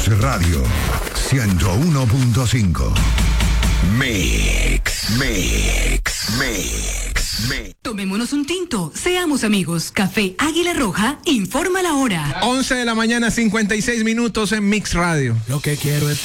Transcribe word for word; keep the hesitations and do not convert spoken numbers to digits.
Mix Radio ciento uno punto cinco. Mix, Mix, Mix, Mix. Tomémonos un tinto, seamos amigos. Café Águila Roja informa la hora. once de la mañana, cincuenta y seis minutos en Mix Radio. Lo que quiero es